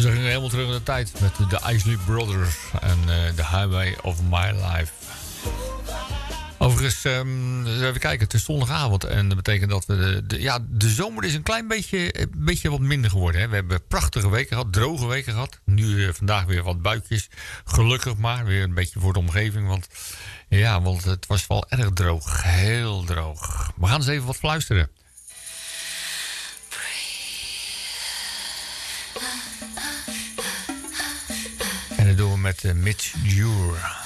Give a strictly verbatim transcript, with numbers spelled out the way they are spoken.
Ze gingen helemaal terug in de tijd met de Isley Brothers en uh, The Highway of My Life. Overigens, um, even kijken, het is zondagavond en dat betekent dat we... De, de, ja, de zomer is een klein beetje, een beetje wat minder geworden. Hè? We hebben prachtige weken gehad, droge weken gehad. Nu uh, vandaag weer wat buitjes. Gelukkig maar, weer een beetje voor de omgeving. Want, ja, want het was wel erg droog, heel droog. We gaan eens even wat fluisteren. En dat doen we met uh, Mitch Dure.